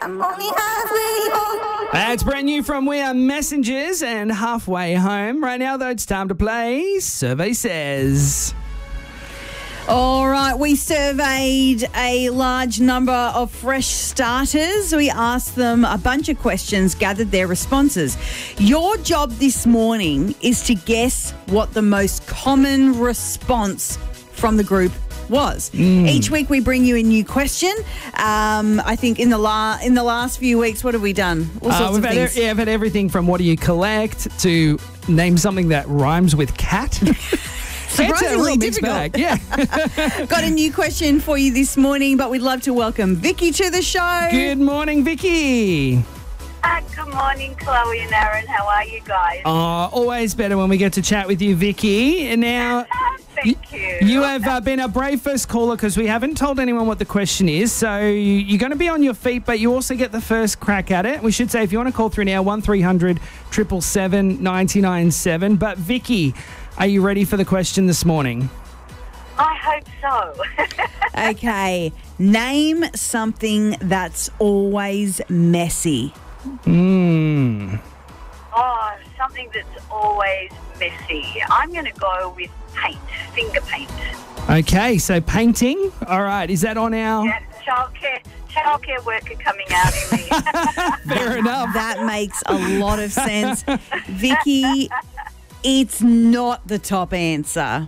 I'm only halfway home. That's brand new from We Are Messengers and Halfway Home. Right now, though, it's time to play Survey Says. All right, we surveyed a large number of fresh starters. We asked them a bunch of questions, gathered their responses. Your job this morning is to guess what the most common response from the group was. Each week we bring you a new question. I think in the last few weeks, what have we done? All sorts of things. I've had everything from what do you collect to name something that rhymes with cat. Surprisingly difficult. Yeah. Got a new question for you this morning, but we'd love to welcome Vicky to the show. Good morning, Vicky. Good morning, Chloe and Aaron. How are you guys? Always better when we get to chat with you, Vicky. And now, Thank you. You have been a brave first caller because we haven't told anyone what the question is. So you're going to be on your feet, but you also get the first crack at it. We should say if you want to call through now, 1300 777 997. But Vicky, are you ready for the question this morning? I hope so. Okay, name something that's always messy. Oh, something that's always messy. I'm going to go with paint, finger paint. Okay, so painting. All right, is that on our... Yeah, childcare worker coming out in me. Fair enough. That makes a lot of sense. Vicky, it's not the top answer.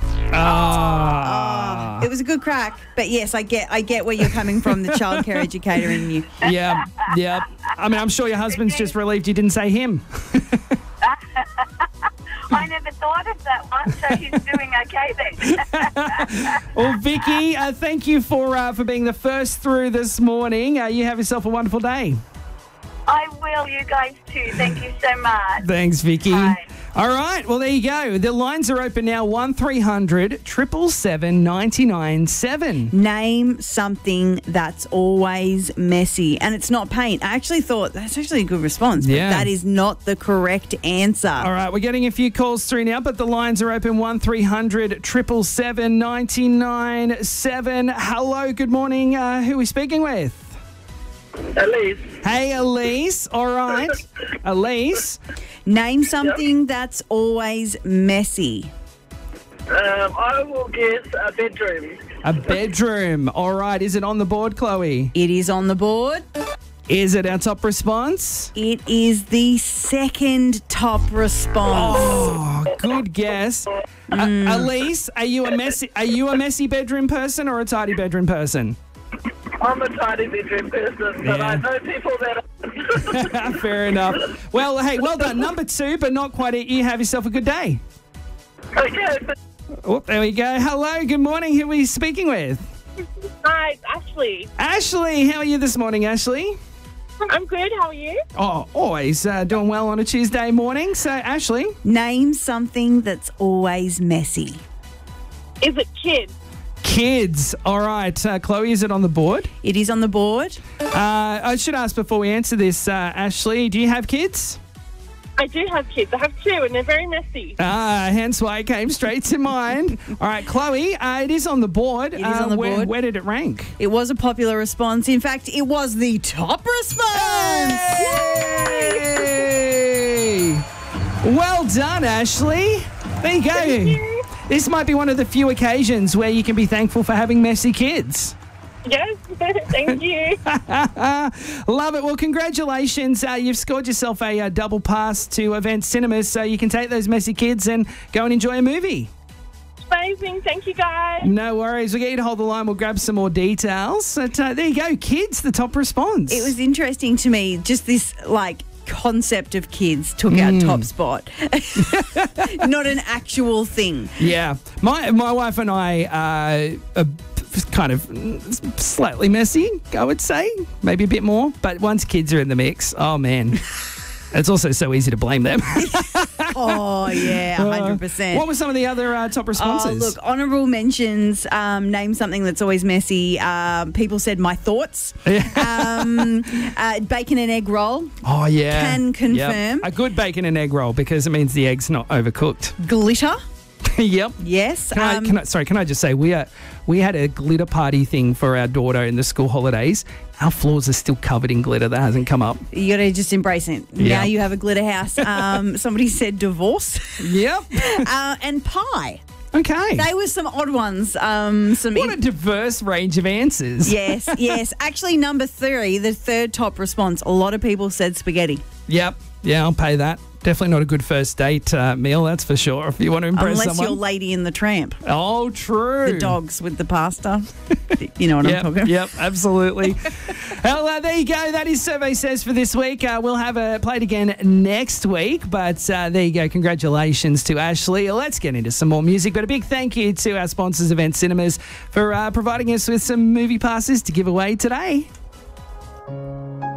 It was a good crack, but yes, I get where you're coming from, the childcare educator in you. Yeah. I mean, I'm sure your husband's just relieved you didn't say him. I never thought of that one, so he's doing okay then. Well, Vicky, thank you for being the first through this morning. You have yourself a wonderful day. I will, you guys too. Thank you so much. Thanks, Vicky. Bye. All right, well, there you go. The lines are open now, 1300 777 997. Name something that's always messy. And it's not paint. I actually thought that's actually a good response, but that is not the correct answer. All right, we're getting a few calls through now, but the lines are open, 1300 777 997. Hello, good morning. Who are we speaking with? Elise. Hey, Elise. All right. Elise. Name something that's always messy. I will guess a bedroom. A bedroom. All right. Is it on the board, Chloe? It is on the board. Is it our top response? It is the second top response. Oh, good guess. Elise, are you a messy bedroom person or a tidy bedroom person? I'm a tidy bedroom person, but I know people that are... Fair enough. Well, hey, well done. Number 2, but not quite it. You have yourself a good day. Okay. Oh, there we go. Hello, good morning. Who are we speaking with? Hi, it's Ashley. Ashley, how are you this morning, Ashley? I'm good. How are you? Oh, always doing well on a Tuesday morning. So, Ashley? Name something that's always messy. Is it kids? Kids. All right. Chloe, is it on the board? It is on the board. I should ask before we answer this, Ashley, do you have kids? I do have kids. I have 2 and they're very messy. Hence why it came straight to mind. All right, Chloe, it is on the board. It is on the board. Where did it rank? It was a popular response. In fact, it was the top response. Yay! Well done, Ashley. There you go. Thank you. This might be one of the few occasions where you can be thankful for having messy kids. Yes, thank you. Love it. Well, congratulations. You've scored yourself a double pass to Event Cinemas, so you can take those messy kids and go and enjoy a movie. Amazing. Thank you, guys. No worries. We'll get you to hold the line. We'll grab some more details. But there you go. Kids, the top response. It was interesting to me, just this, concept of kids took our top spot. Not an actual thing. Yeah. My wife and I are kind of slightly messy, I would say. Maybe a bit more. But once kids are in the mix, oh, man. It's also so easy to blame them. Oh, yeah, 100%. What were some of the other top responses? Look, honourable mentions, name something that's always messy. People said my thoughts. Bacon and egg roll. Oh, yeah. Can confirm. Yep. A good bacon and egg roll because it means the egg's not overcooked. Glitter. Yep. Yes. Can I just say we had a glitter party thing for our daughter in the school holidays. Our floors are still covered in glitter. That hasn't come up. You got to just embrace it. Yeah. Now you have a glitter house. Somebody said divorce. Yep. And pie. Okay. They were some odd ones. What a diverse range of answers. Yes. Actually, number 3, the third top response, a lot of people said spaghetti. Yep. Yeah, I'll pay that. Definitely not a good first date meal, that's for sure, if you want to impress Unless someone. you're Lady in the Tramp. Oh, true. The dogs with the pasta. You know what I'm talking about? Yep, absolutely. Well, there you go. That is Survey Says for this week. We'll have it played again next week, but there you go. Congratulations to Ashley. Let's get into some more music, but a big thank you to our sponsors, Event Cinemas, for providing us with some movie passes to give away today.